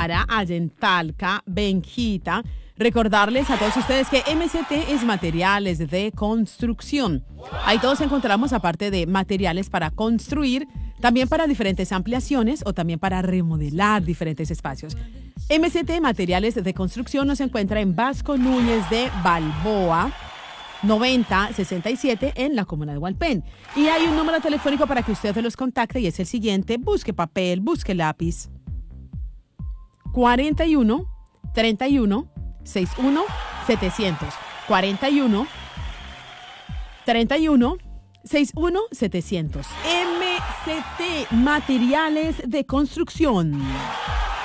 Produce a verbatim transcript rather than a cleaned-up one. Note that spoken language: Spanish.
Ara, allá en Talca, Benjita. Recordarles a todos ustedes que M C T es materiales de construcción. Ahí todos encontramos, aparte de materiales para construir, también para diferentes ampliaciones o también para remodelar diferentes espacios. M C T Materiales de Construcción nos encuentra en Vasco Núñez de Balboa, noventa sesenta y siete en la comuna de Hualpén. Y hay un número telefónico para que usted los contacte y es el siguiente. Busque papel, busque lápiz. cuarenta y uno, treinta y uno, sesenta y uno, setecientos. cuarenta y uno, treinta y uno, sesenta y uno, setecientos. M C T Materiales de Construcción.